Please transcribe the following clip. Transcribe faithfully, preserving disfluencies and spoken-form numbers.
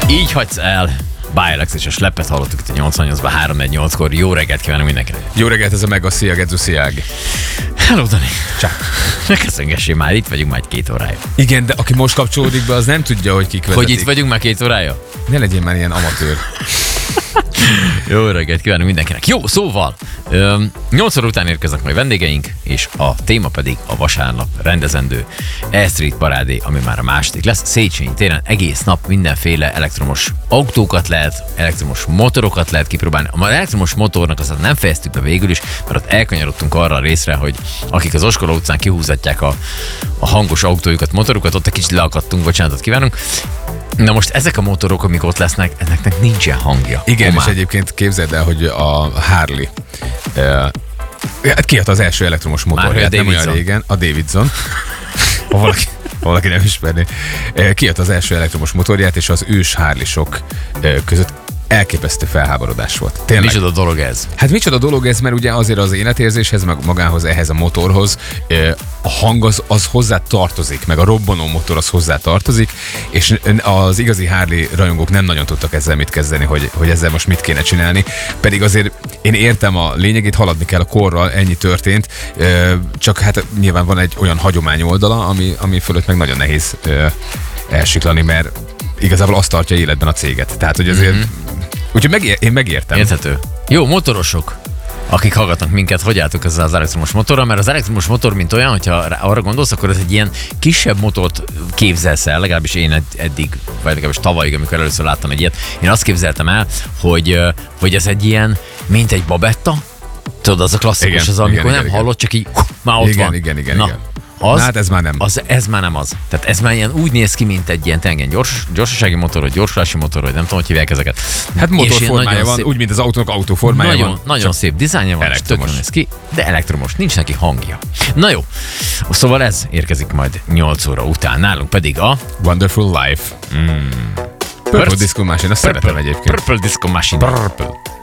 Így hagysz el. Bájelex és a Sleppet hallottuk itt a nyolcvannyolcban három negyvennyolckor. Jó reggelt kívánok mindenkinek. Jó reggelt, ez a Mega, szia, Gedzu, szia, Ági. Hello, Dani. Csá. Ne köszöngessél már, itt vagyunk már két órája. Igen, de aki most kapcsolódik be, az nem tudja, hogy kik vezetik. Hogy itt vagyunk már két órája? Ne legyél már ilyen amatőr. Jó reggelt kívánok mindenkinek. Jó, szóval, nyolc óra után érkeznek majd vendégeink, és a téma pedig a vasárnap rendezendő E-Street parádé, ami már a második lesz. Széchenyi téren egész nap mindenféle elektromos autókat lehet, elektromos motorokat lehet kipróbálni. Az elektromos motornak azt nem fejeztük be végül is, mert ott elkanyarodtunk arra a részre, hogy akik az Oskola utcán kihúzatják a, a hangos autójukat, motorokat, ott egy kicsit leakadtunk, bocsánatot kívánunk. Na most ezek a motorok, amik ott lesznek, ezeknek nincsen hangja. Igen, Omar. És egyébként képzeld el, hogy a Harley uh, kiadta az első elektromos motorját, nem olyan régen, a Davidson. Ha valaki, valaki nem ismerné. Kiadta az első elektromos motorját, és az ős Harley-sok között elképesztő felháborodás volt. Tényleg. Micsoda dolog ez? Hát micsoda dolog ez, mert ugye azért az életérzéshez, meg magához, ehhez a motorhoz a hang az, az hozzá tartozik, meg a robbanó motor az hozzá tartozik, és az igazi Harley rajongók nem nagyon tudtak ezzel mit kezdeni, hogy, hogy ezzel most mit kéne csinálni. Pedig azért én értem a lényegét, haladni kell a korral, ennyi történt, csak hát nyilván van egy olyan hagyomány oldala, ami, ami fölött meg nagyon nehéz elsiklani, mert igazából azt tartja életben a céget. Tehát, hogy azért mm-hmm. Úgyhogy megér, én megértem. Érthető. Jó, motorosok, akik hallgatnak minket, hogy álltok ezzel az elektromos motorral, mert az elektromos motor, mint olyan, hogyha arra gondolsz, akkor ez egy ilyen kisebb motort képzelsz el, legalábbis én eddig, vagy legalábbis tavalyig, amikor először láttam egy ilyet, én azt képzeltem el, hogy, hogy ez egy ilyen, mint egy babetta, tudod, az a klasszikus, igen, az, amikor igen, nem igen, hallod, csak így, hú, már ott igen, van. Igen, igen, Na, igen. Az, Na, hát ez már nem. Az, ez már nem az. Tehát ez már ilyen úgy néz ki, mint egy ilyen tengen gyors, gyorsasági motor, vagy gyorsulási motor, vagy nem tudom, hogy hívják ezeket. Hát motorformája van, szép, úgy, mint az autónak autóformája nagyon, van. Nagyon szép dizájnja van, és tökre néz ki, de elektromos, nincs neki hangja. Na jó, szóval ez érkezik majd nyolc óra után. Nálunk pedig a Wonderful Life. Mm. Purple Disco Machine, azt szeretem egyébként. Purple Disco Machine. Purple.